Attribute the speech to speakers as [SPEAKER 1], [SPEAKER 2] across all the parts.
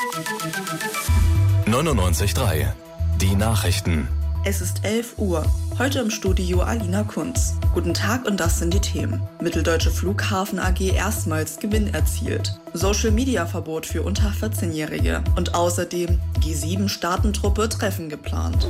[SPEAKER 1] 99.3 Die Nachrichten.
[SPEAKER 2] Es ist 11 Uhr. Heute im Studio Alina Kunz. Guten Tag und das sind die Themen. Mitteldeutsche Flughafen AG erstmals Gewinn erzielt. Social-Media-Verbot für unter 14-Jährige. Und außerdem G7-Staatentruppe Treffen geplant.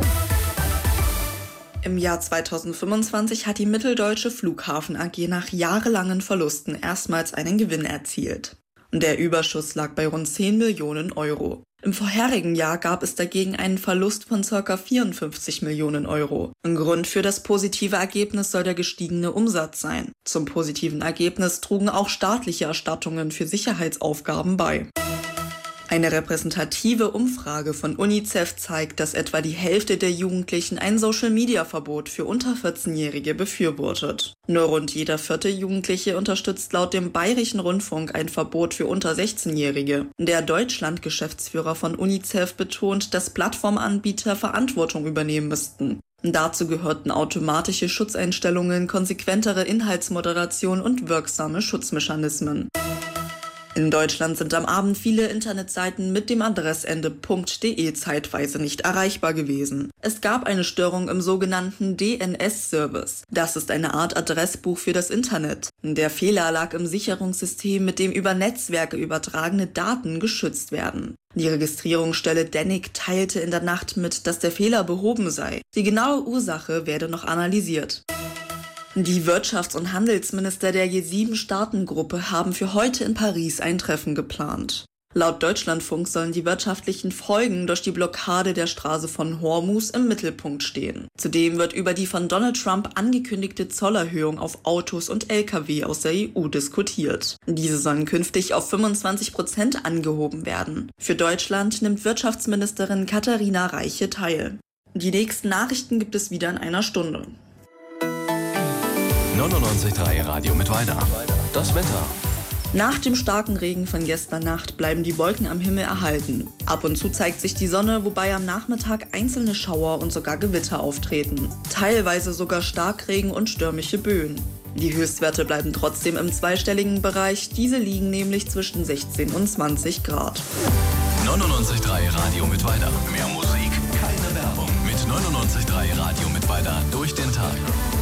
[SPEAKER 2] Im Jahr 2025 hat die Mitteldeutsche Flughafen AG nach jahrelangen Verlusten erstmals einen Gewinn erzielt. Der Überschuss lag bei rund 10 Millionen Euro. Im vorherigen Jahr gab es dagegen einen Verlust von ca. 54 Millionen Euro. Ein Grund für das positive Ergebnis soll der gestiegene Umsatz sein. Zum positiven Ergebnis trugen auch staatliche Erstattungen für Sicherheitsaufgaben bei. Eine repräsentative Umfrage von UNICEF zeigt, dass etwa die Hälfte der Jugendlichen ein Social-Media-Verbot für unter 14-Jährige befürwortet. Nur rund jeder vierte Jugendliche unterstützt laut dem Bayerischen Rundfunk ein Verbot für unter 16-Jährige. Der Deutschland-Geschäftsführer von UNICEF betont, dass Plattformanbieter Verantwortung übernehmen müssten. Dazu gehörten automatische Schutzeinstellungen, konsequentere Inhaltsmoderation und wirksame Schutzmechanismen. In Deutschland sind am Abend viele Internetseiten mit dem Adressende .de zeitweise nicht erreichbar gewesen. Es gab eine Störung im sogenannten DNS-Service. Das ist eine Art Adressbuch für das Internet. Der Fehler lag im Sicherungssystem, mit dem über Netzwerke übertragene Daten geschützt werden. Die Registrierungsstelle DENIC teilte in der Nacht mit, dass der Fehler behoben sei. Die genaue Ursache werde noch analysiert. Die Wirtschafts- und Handelsminister der G7-Staatengruppe haben für heute in Paris ein Treffen geplant. Laut Deutschlandfunk sollen die wirtschaftlichen Folgen durch die Blockade der Straße von Hormuz im Mittelpunkt stehen. Zudem wird über die von Donald Trump angekündigte Zollerhöhung auf Autos und Lkw aus der EU diskutiert. Diese sollen künftig auf 25% angehoben werden. Für Deutschland nimmt Wirtschaftsministerin Katharina Reiche teil. Die nächsten Nachrichten gibt es wieder in einer Stunde.
[SPEAKER 1] 99.3 Radio Mittweida. Das Wetter.
[SPEAKER 2] Nach dem starken Regen von gestern Nacht bleiben die Wolken am Himmel erhalten. Ab und zu zeigt sich die Sonne, wobei am Nachmittag einzelne Schauer und sogar Gewitter auftreten. Teilweise sogar Starkregen und stürmische Böen. Die Höchstwerte bleiben trotzdem im zweistelligen Bereich. Diese liegen nämlich zwischen 16 und 20 Grad.
[SPEAKER 1] 99.3 Radio Mittweida. Mehr Musik, keine Werbung. Mit 99.3 Radio Mittweida durch den Tag.